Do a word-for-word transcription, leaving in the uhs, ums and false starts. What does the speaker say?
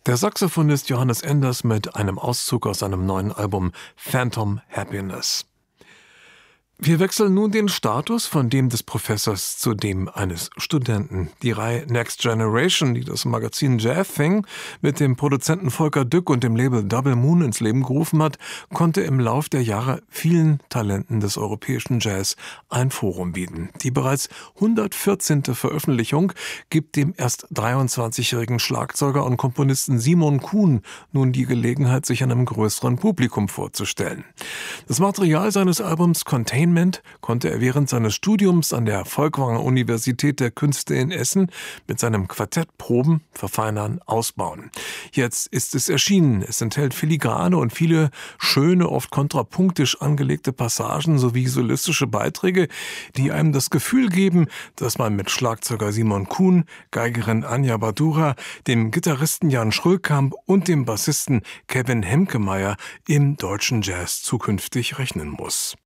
Der Saxophonist Johannes Enders mit einem Auszug aus seinem neuen Album Phantom Happiness. Wir wechseln nun den Status von dem des Professors zu dem eines Studenten. Die Reihe Next Generation, die das Magazin Jazz Thing mit dem Produzenten Volker Dück und dem Label Double Moon ins Leben gerufen hat, konnte im Lauf der Jahre vielen Talenten des europäischen Jazz ein Forum bieten. Die bereits hundertvierzehnte Veröffentlichung gibt dem erst dreiundzwanzigjährigen Schlagzeuger und Komponisten Simon Kuhn nun die Gelegenheit, sich einem größeren Publikum vorzustellen. Das Material seines Albums Containment konnte er während seines Studiums an der Folkwanger Universität der Künste in Essen mit seinem Quartett proben, verfeinern, ausbauen. Jetzt ist es erschienen. Es enthält filigrane und viele schöne, oft kontrapunktisch angelegte Passagen sowie solistische Beiträge, die einem das Gefühl geben, dass man mit Schlagzeuger Simon Kuhn, Geigerin Anja Badura, dem Gitarristen Jan Schröllkamp und dem Bassisten Kevin Hemkemeyer im deutschen Jazz zukünftig rechnen muss.